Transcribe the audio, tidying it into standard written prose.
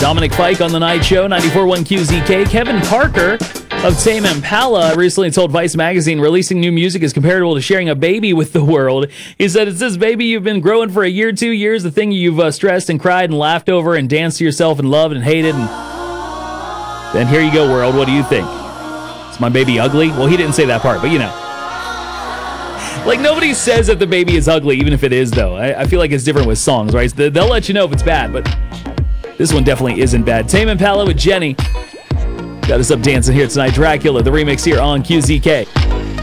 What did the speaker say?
Dominic Fike on The Night Show, 94.1 QZK. Kevin Parker of Tame Impala recently told Vice Magazine releasing new music is comparable to sharing a baby with the world. He said, it's this baby you've been growing for a year, 2 years, the thing you've stressed and cried and laughed over and danced to yourself and loved and hated. And then here you go, world. What do you think? Is my baby ugly? Well, he didn't say that part, but you know. Like, nobody says that the baby is ugly, even if it is, though. I feel like it's different with songs, right? They'll let you know if it's bad, but this one definitely isn't bad. Tame Impala with Jenny. Got us up dancing here tonight. Dracula, the remix here on QZK.